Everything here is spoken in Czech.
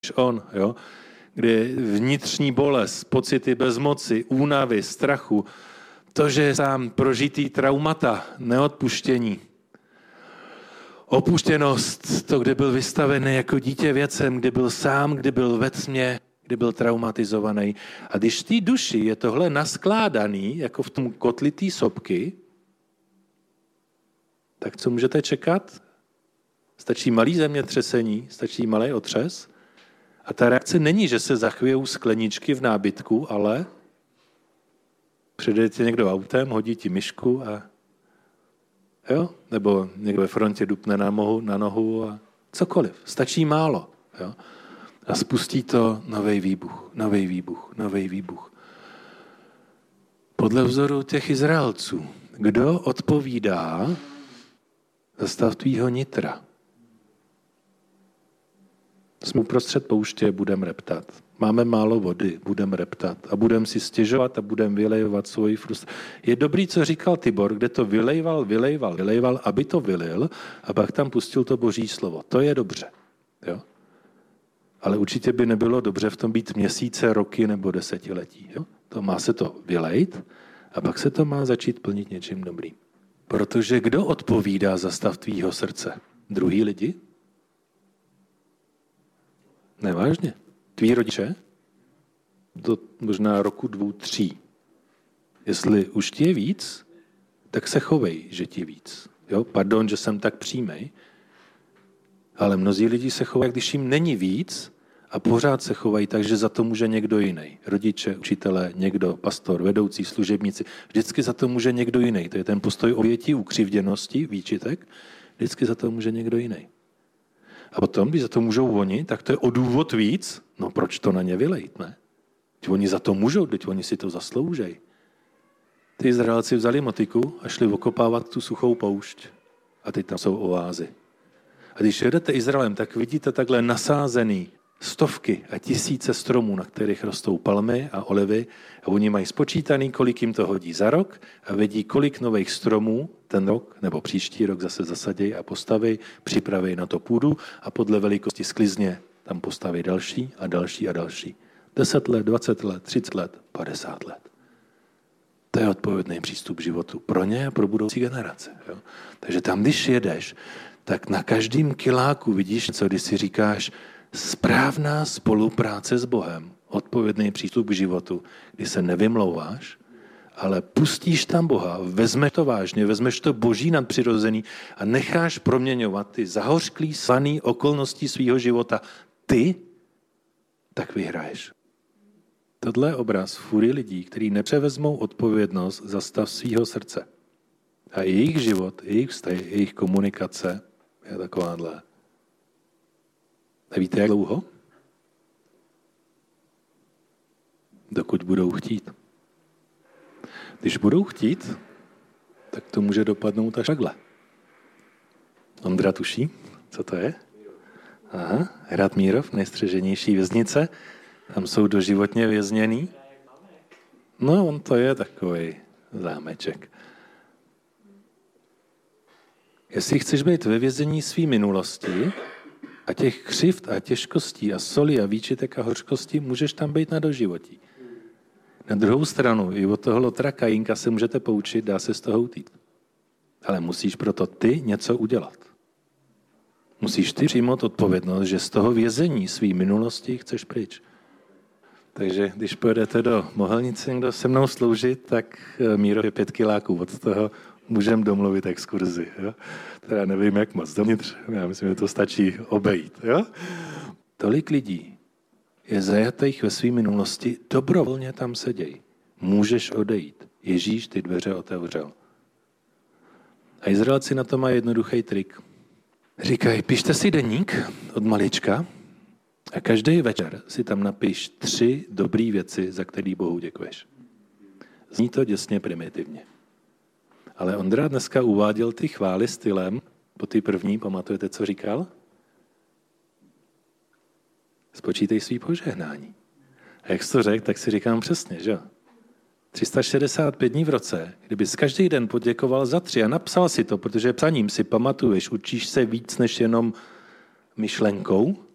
on, jo? Kdy vnitřní bolest, pocity bezmoci, únavy, strachu, to, že je sám prožitý traumata, neodpuštění, opuštěnost, to, kde byl vystavený jako dítě věcem, kdy byl sám, kdy byl ve tmě, kdy byl traumatizovaný. A když v té duši je tohle naskládaný, jako v tom kotli té sopky, tak co můžete čekat? Stačí malý zemětřesení, stačí malý otřes. A ta reakce není, že se zachvějou skleničky v nábytku, ale přijde ti někdo autem, hodí ti myšku a jo? Nebo někdo ve frontě dupne na nohu a cokoliv. Stačí málo. Jo? A spustí to nový výbuch. Podle vzoru těch Izraelců, kdo odpovídá za stav tvýho nitra? Jsme uprostřed pouště, budeme reptat. Máme málo vody, budeme reptat. A budeme si stěžovat a budeme vylejovat svoji frustraci. Je dobrý, co říkal Tibor, kde to vylejval, aby to vylil a pak tam pustil to Boží slovo. To je dobře. Jo? Ale určitě by nebylo dobře v tom být měsíce, roky nebo desetiletí. Jo? To má se to vylejt a pak se to má začít plnit něčím dobrým. Protože kdo odpovídá za stav tvýho srdce? Druhý lidi? Nevážně. Tví rodiče? Do možná roku 2, 3. Jestli už ti je víc, tak se chovej, že ti víc. Jo? Pardon, že jsem tak přímej, ale mnozí lidi se chovají, když jim není víc a pořád se chovají tak, že za to může někdo jiný. Rodiče, učitelé, někdo, pastor, vedoucí, služebníci. Vždycky za to může někdo jiný. To je ten postoj obětí, ukřivděnosti, výčitek. Vždycky za to může někdo jiný. A potom, když za to můžou oni, tak to je o důvod víc. No proč to na ně vylejt, ne? Teď oni za to můžou, teď oni si to zasloužejí. Ty Izraelci vzali motiku a šli okopávat tu suchou poušť. A teď tam jsou oázy. A když jedete Izraelem, tak vidíte takhle nasázený stovky a tisíce stromů, na kterých rostou palmy a olivy. A oni mají spočítaný, kolik jim to hodí za rok a vědí, kolik nových stromů ten rok nebo příští rok zase zasadějí a postaví, připraví na to půdu a podle velikosti sklizně tam postaví další a další a další. 10 let, 20 let, 30 let, 50 let. To je odpovědný přístup k životu pro ně a pro budoucí generace. Jo? Takže tam, když jedeš, tak na každém kiláku vidíš, co když si říkáš správná spolupráce s Bohem, odpovědný přístup k životu, kdy se nevymlouváš, ale pustíš tam Boha, vezmeš to vážně, vezmeš to boží nadpřirozený a necháš proměňovat ty zahořklý, slaný okolnosti svýho života. Ty tak vyhraješ. Tohle je obraz fůry lidí, kteří nepřevezmou odpovědnost za stav svýho srdce. A jejich život, jejich vztah, jejich komunikace je takováhle. A víte, jak dlouho? Dokud budou chtít. Když budou chtít, tak to může dopadnout až takhle. Ondra tuší, co to je? Aha, Hrad Mírov, nejstřeženější věznice. Tam jsou doživotně vězněný. No, on to je takový zámeček. Jestli chceš být ve vězení své minulosti a těch křivd a těžkostí a soli a výčitek a hořkosti, můžeš tam být na doživotí. Na druhou stranu, i od toho Lotra Kajínka se můžete poučit, dá se z toho utít. Ale musíš proto ty něco udělat. Musíš ty přijmout odpovědnost, že z toho vězení své minulosti chceš pryč. Takže když pojedete do Mohelnice někdo se mnou sloužit, tak Mírov je 5 kiláků. Od toho můžeme domluvit exkurzi. Jo? Teda nevím, jak moc dovnitř. Já myslím, že to stačí obejít. Jo? Tolik lidí je zajatých ve své minulosti, dobrovolně tam seděj. Můžeš odejít. Ježíš ty dveře otevřel. A Izraelci na to mají jednoduchý trik. Říkají, pište si deník od malička a každý večer si tam napiš 3 dobré věci, za které Bohu děkuješ. Zní to děsně primitivně. Ale Ondra dneska uváděl ty chvály stylem, po ty první, pamatujete, co říkal? Spočítej svý požehnání. A jak jsi to řekl, tak si říkám přesně, že jo? 365 dní v roce, kdyby každý den poděkoval za 3 a napsal si to, protože psaním si pamatuješ, učíš se víc než jenom myšlenkou,